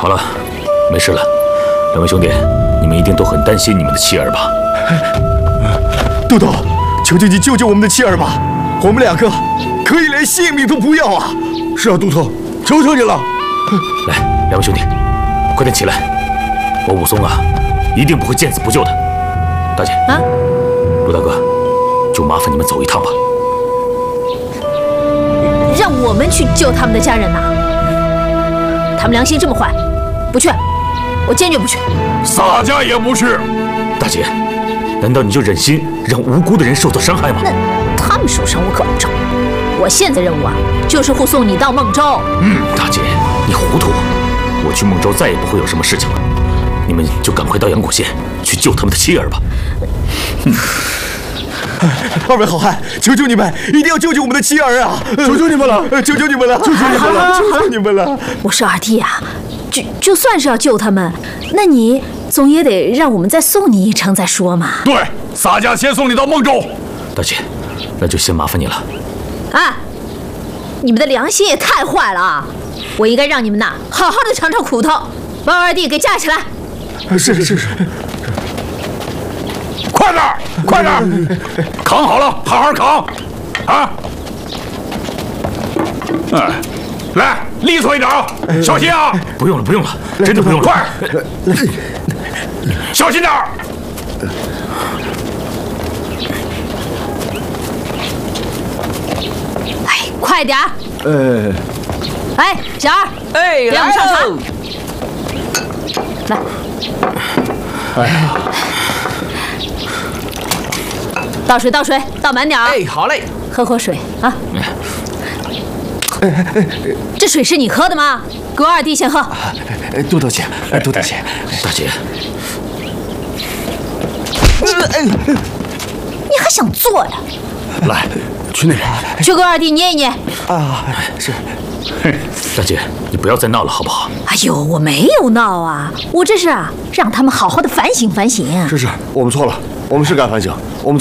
好了，没事了。两位兄弟，你们一定都很担心你们的妻儿吧？ 都督，求求你救救我们的妻儿吧！我们两个可以连性命都不要啊！ 是啊，都督，求求你了！ 来，两位兄弟，快点起来！我武松啊，一定不会见死不救的。大姐， 啊， 陆大哥，就麻烦你们走一趟吧。 让我们去救他们的家人呐？他们良心这么坏，不去，我坚决不去。 洒家也不去。 大姐，难道你就忍心让无辜的人受到伤害吗？ 那他们受伤我可不着。我现在任务啊，就是护送你到孟州。 大姐，你糊涂！我去孟州再也不会有什么事情了。你们就赶快到阳谷县去救他们的妻儿吧。 二位好汉，求求你们，一定要救救我们的妻儿啊！ 求求你们了， 求求你们了，求求你们了，求求你们了！ 我说二弟啊，就算是要救他们，那你总也得让我们再送你一程再说嘛。 对，洒家先送你到孟州。 大姐，那就先麻烦你了。 哎，你们的良心也太坏了啊！我应该让你们呐好好的尝尝苦头，把我二弟给架起来。 是。 快点儿，快点儿，扛好了，好好扛，啊！来，利索一点啊，小心啊！ 不用了，真的不用了。 快，小心点儿。 哎，快点儿！哎，小二， 哎， 给我们上船。来， 哎呀， 倒水，倒满点儿。 哎，好嘞， 喝口水啊。这水是你喝的吗？给我二弟先喝。 多多姐，多多姐， 大姐， 你还想坐呀？ 来，去那边。 去给我二弟捏一捏。 啊，是。 大姐，你不要再闹了，好不好？ 哎呦，我没有闹啊，我这是让他们好好的反省反省。 是，我们错了，我们是该反省，我们